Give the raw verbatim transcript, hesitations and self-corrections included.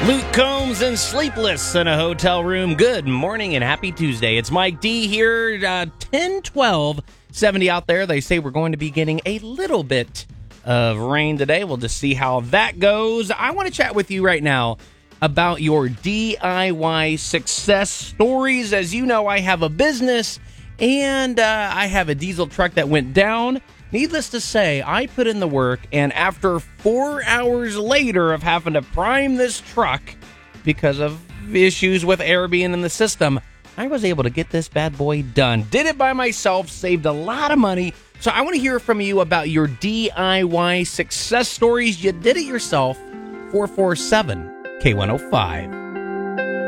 Luke Combs and Sleepless in a Hotel Room. Good morning and happy Tuesday. It's Mike D here, uh, ten twelve, seventy out there. They say we're going to be getting a little bit of rain today. We'll just see how that goes. I want to chat with you right now about your D I Y success stories. As you know, I have a business and uh, I have a diesel truck that went down. Needless to say, I put in the work, and after four hours later of having to prime this truck because of issues with air being in the system, I was able to get this bad boy done. Did it by myself, saved a lot of money. So I want to hear from you about your D I Y success stories. You did it yourself. four four seven K one oh five.